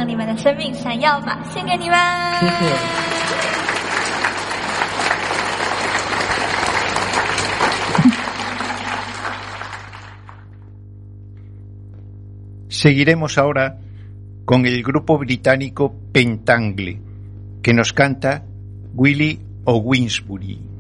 让你们的生命闪耀吧！献给你们， 谢谢。 Seguiremos ahora con el grupo británico Pentangle, que nos canta Willie O'Winsbury.